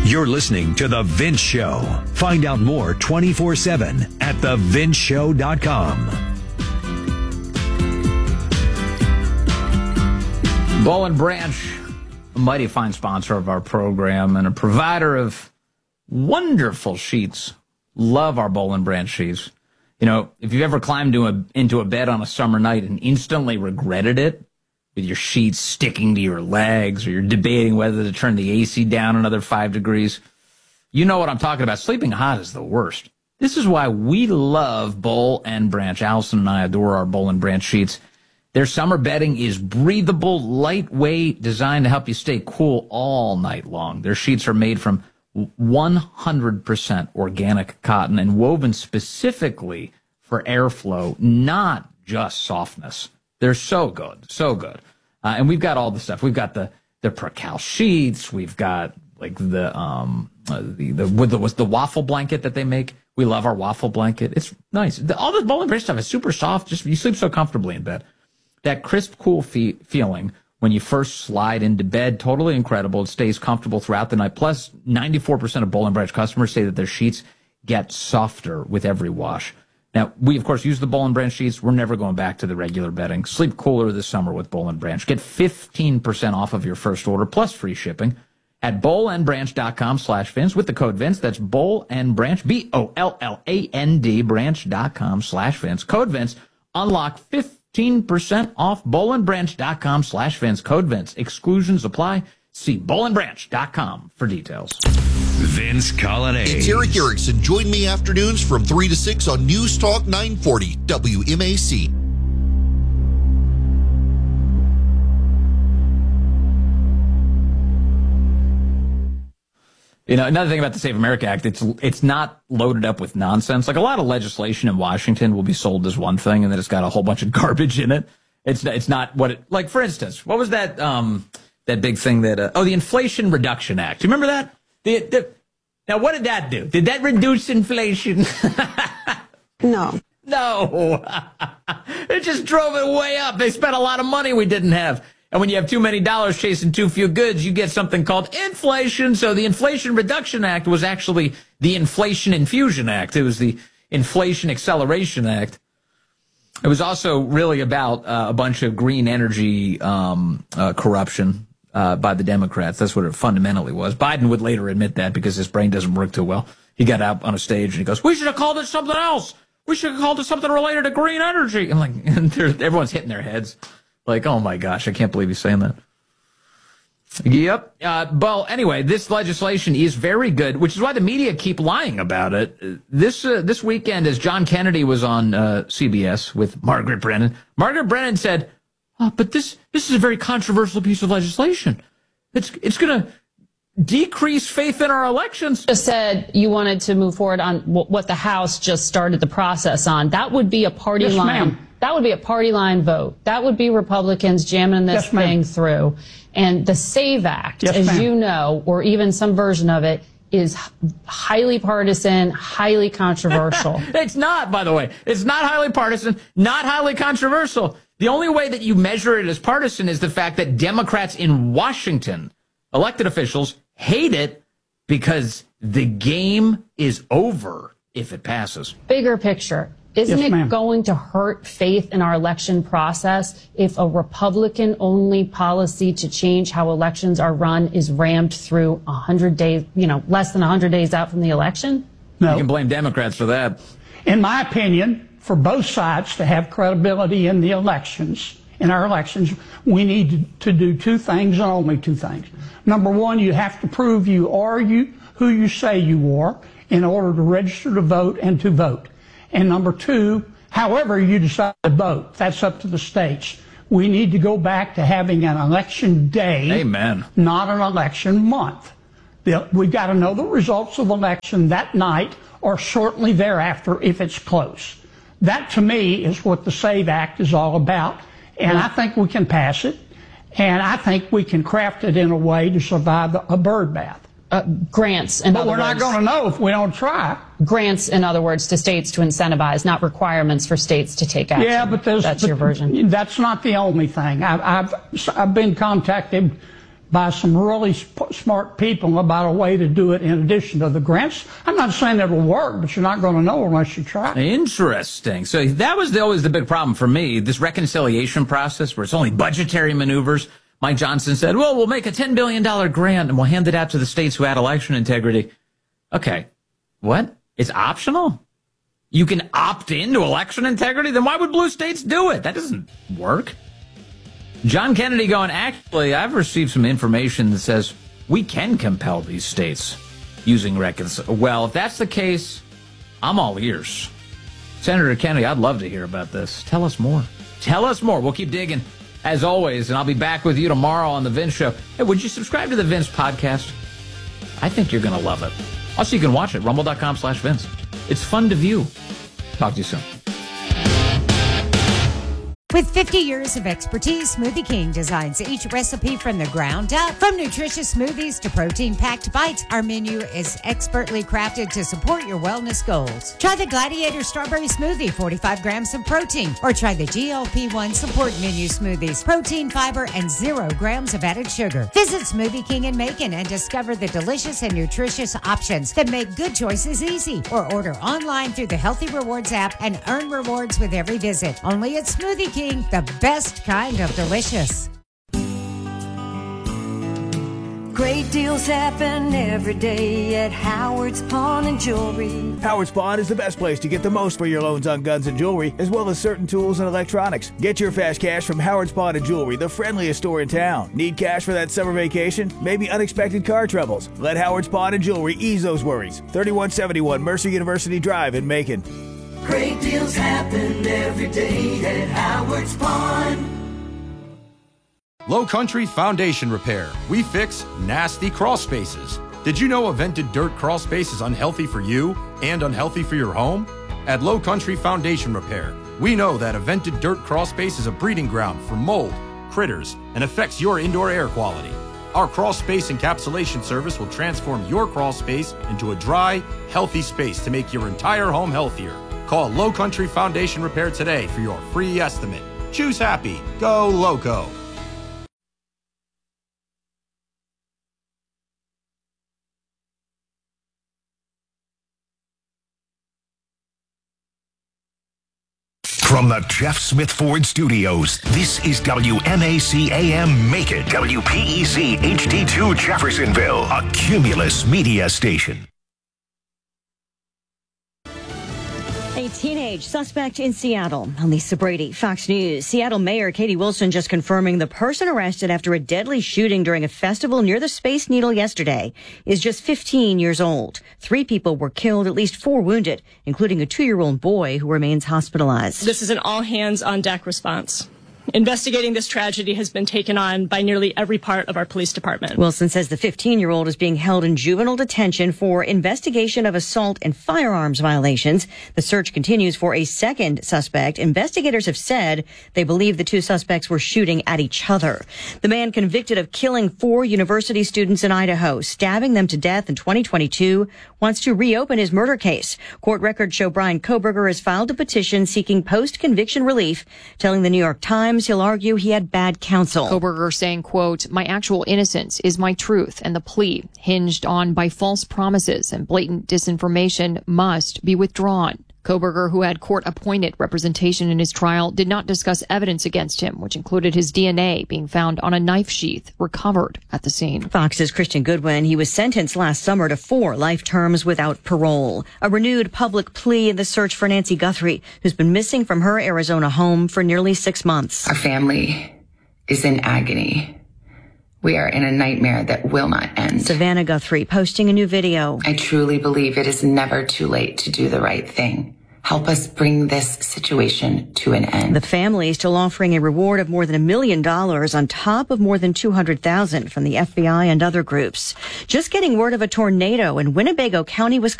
You're listening to The Vince Show. Find out more 24/7 at thevinceshow.com. Boll & Branch, a mighty fine sponsor of our program and a provider of wonderful sheets. Love our Boll & Branch sheets. You know, if you've ever climbed into a bed on a summer night and instantly regretted it, with your sheets sticking to your legs, or you're debating whether to turn the AC down another 5 degrees, you know what I'm talking about. Sleeping hot is the worst. This is why we love Boll & Branch. Allison and I adore our Boll & Branch sheets. Their summer bedding is breathable, lightweight, designed to help you stay cool all night long. Their sheets are made from 100% organic cotton and woven specifically for airflow, not just softness. They're so good, so good. And we've got all the stuff. We've got the Percale sheets. We've got like the waffle blanket that they make. We love our waffle blanket. It's nice. All this Boll & Branch stuff is super soft. Just you sleep so comfortably in bed. That crisp, cool feeling when you first slide into bed, totally incredible. It stays comfortable throughout the night. Plus, 94% of Boll & Branch customers say that their sheets get softer with every wash. Now, we, of course, use the Boll & Branch sheets. We're never going back to the regular bedding. Sleep cooler this summer with Boll & Branch. Get 15% off of your first order plus free shipping at bollandbranch.com/Vince with the code Vince. That's Boll & Branch, BOLLAND, branch.com/Vince. Code Vince. Unlock 15% off bollandbranch.com/Vince. Code Vince. Exclusions apply. See bollandbranch.com for details. Vince Colonnade. It's Eric Erickson. Join me afternoons from 3 to 6 on News Talk 940 WMAC. You know, another thing about the Save America Act, it's not loaded up with nonsense. Like a lot of legislation in Washington will be sold as one thing, and then it's got a whole bunch of garbage in it. It's not what it, like, for instance, what was that big thing that, the Inflation Reduction Act. Do you remember that? Now, what did that do? Did that reduce inflation? No. No. It just drove it way up. They spent a lot of money we didn't have. And when you have too many dollars chasing too few goods, you get something called inflation. So the Inflation Reduction Act was actually the Inflation Infusion Act. It was the Inflation Acceleration Act. It was also really about a bunch of green energy corruption by the Democrats. That's what it fundamentally was. Biden would later admit that because his brain doesn't work too well. He got out on a stage and he goes, "We should have called it something else. We should have called it something related to green energy." And everyone's hitting their heads. Like, oh my gosh, I can't believe he's saying that. Yep. Well, anyway, this legislation is very good, which is why the media keep lying about it. This weekend, as John Kennedy was on CBS with Margaret Brennan, Margaret Brennan said, but this is a very controversial piece of legislation. It's going to decrease faith in our elections. Just said you wanted to move forward on what the House just started the process on. That would be a party line. Ma'am. That would be a party line vote. That would be Republicans jamming this thing through. And the SAVE Act, as you know, or even some version of it, is highly partisan, highly controversial. It's not, by the way. It's not highly partisan, not highly controversial. The only way that you measure it as partisan is the fact that Democrats in Washington, elected officials, hate it because the game is over if it passes. Bigger picture. Isn't it going to hurt faith in our election process if a Republican-only policy to change how elections are run is rammed through 100 days, less than 100 days out from the election? No. You can blame Democrats for that. In my opinion, for both sides to have credibility in the elections, in our elections, we need to do two things and only two things. Number one, you have to prove you are who you say you are in order to register to vote and to vote. And number two, however you decide to vote, that's up to the states. We need to go back to having an election day, Amen, not an election month. We've got to know the results of election that night or shortly thereafter if it's close. That, to me, is what the SAVE Act is all about. And I think we can pass it. And I think we can craft it in a way to survive a bird bath. Grants, in but other we're words. not going to know if we don't try. Grants, in other words, to states to incentivize, not requirements for states to take action. Yeah, but that's your version. That's not the only thing. I've been contacted by some really smart people about a way to do it in addition to the grants. I'm not saying it'll work, but you're not going to know unless you try. Interesting. So that was always the big problem for me, this reconciliation process where it's only budgetary maneuvers. Mike Johnson said, well, we'll make a $10 billion grant and we'll hand it out to the states who had election integrity. Okay. What? It's optional? You can opt into election integrity? Then why would blue states do it? That doesn't work. John Kennedy going, actually, I've received some information that says we can compel these states using reconciliation. Well, if that's the case, I'm all ears. Senator Kennedy, I'd love to hear about this. Tell us more. Tell us more. We'll keep digging, as always, and I'll be back with you tomorrow on The Vince Show. Hey, would you subscribe to The Vince Podcast? I think you're going to love it. Also, you can watch it, rumble.com/Vince. It's fun to view. Talk to you soon. With 50 years of expertise, Smoothie King designs each recipe from the ground up. From nutritious smoothies to protein-packed bites, our menu is expertly crafted to support your wellness goals. Try the Gladiator Strawberry Smoothie, 45 grams of protein. Or try the GLP-1 Support Menu Smoothies, protein, fiber, and 0 grams of added sugar. Visit Smoothie King in Macon and discover the delicious and nutritious options that make good choices easy. Or order online through the Healthy Rewards app and earn rewards with every visit. Only at Smoothie King, the best kind of delicious. Great deals happen every day at Howard's Pawn and Jewelry. Howard's Pawn is the best place to get the most for your loans on guns and jewelry, as well as certain tools and electronics. Get your fast cash from Howard's Pawn and Jewelry, the friendliest store in town. Need cash for that summer vacation? Maybe unexpected car troubles? Let Howard's Pawn and Jewelry ease those worries. 3171 Mercer University Drive in Macon. Great deals happen every day at Howard's Pawn. Low Country Foundation Repair. We fix nasty crawl spaces. Did you know a vented dirt crawl space is unhealthy for you and unhealthy for your home? At Low Country Foundation Repair, we know that a vented dirt crawl space is a breeding ground for mold, critters, and affects your indoor air quality. Our crawl space encapsulation service will transform your crawl space into a dry, healthy space to make your entire home healthier. Call Low Country Foundation Repair today for your free estimate. Choose happy. Go Loco. From the Jeff Smith Ford Studios, this is WMAC AM Macon, WPEC HD2 Jeffersonville, a Cumulus media station. A teenage suspect in Seattle. I'm Lisa Brady, Fox News. Seattle Mayor Katie Wilson just confirming the person arrested after a deadly shooting during a festival near the Space Needle yesterday is just 15 years old. 3 people were killed, at least 4 wounded, including a 2-year-old boy who remains hospitalized. This is an all-hands-on-deck response. Investigating this tragedy has been taken on by nearly every part of our police department. Wilson says the 15-year-old is being held in juvenile detention for investigation of assault and firearms violations. The search continues for a second suspect. Investigators have said they believe the 2 suspects were shooting at each other. The man convicted of killing 4 university students in Idaho, stabbing them to death in 2022, wants to reopen his murder case. Court records show Brian Kohberger has filed a petition seeking post-conviction relief, telling the New York Times he'll argue he had bad counsel. Kohberger saying, quote, "My actual innocence is my truth, and the plea hinged on by false promises and blatant disinformation must be withdrawn." Kohberger, who had court-appointed representation in his trial, did not discuss evidence against him, which included his DNA being found on a knife sheath recovered at the scene. Fox's Christian Goodwin, he was sentenced last summer to 4 life terms without parole. A renewed public plea in the search for Nancy Guthrie, who's been missing from her Arizona home for nearly 6 months. Our family is in agony. We are in a nightmare that will not end. Savannah Guthrie posting a new video. I truly believe it is never too late to do the right thing. Help us bring this situation to an end. The family is still offering a reward of more than $1 million on top of more than $200,000 from the FBI and other groups. Just getting word of a tornado in Winnebago County, Wisconsin.